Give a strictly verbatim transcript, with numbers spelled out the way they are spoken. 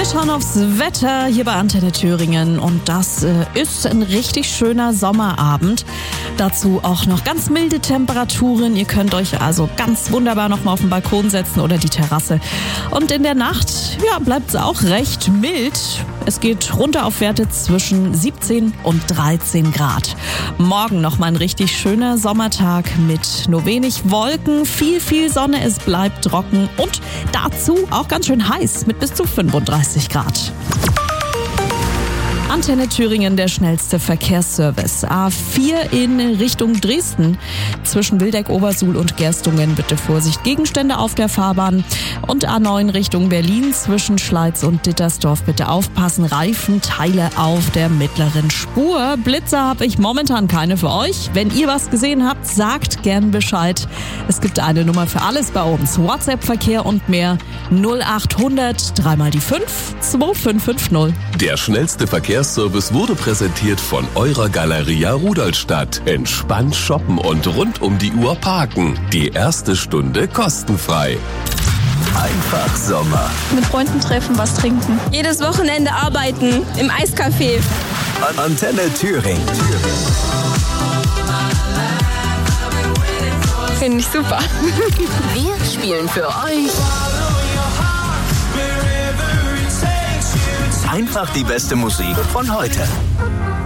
Wir schauen aufs Wetter hier bei Antenne Thüringen und das äh, ist ein richtig schöner Sommerabend. Dazu auch noch ganz milde Temperaturen. Ihr könnt euch also ganz wunderbar noch mal auf den Balkon setzen oder die Terrasse. Und in der Nacht, ja, bleibt es auch recht mild. Es geht runter auf Werte zwischen siebzehn und dreizehn Grad. Morgen noch mal ein richtig schöner Sommertag mit nur wenig Wolken, viel, viel Sonne. Es bleibt trocken und dazu auch ganz schön heiß mit bis zu fünfunddreißig Grad. Antenne Thüringen, der schnellste Verkehrsservice. A vier in Richtung Dresden. Zwischen Wildeck, Obersuhl und Gerstungen bitte Vorsicht, Gegenstände auf der Fahrbahn. Und A neun Richtung Berlin zwischen Schleiz und Dittersdorf bitte aufpassen. Reifenteile auf der mittleren Spur. Blitzer habe ich momentan keine für euch. Wenn ihr was gesehen habt, sagt gern Bescheid. Es gibt eine Nummer für alles bei uns. WhatsApp-Verkehr und mehr. null acht hundert drei mal die fünf zwei fünf fünf null. Der schnellste Verkehrsservice wurde präsentiert von eurer Galeria Rudolstadt. Entspannt shoppen und rund um die Uhr parken. Die erste Stunde kostenfrei. Einfach Sommer. Mit Freunden treffen, was trinken. Jedes Wochenende arbeiten im Eiscafé. Antenne Thüringen. Finde ich super. Wir spielen für euch Einfach die beste Musik von heute.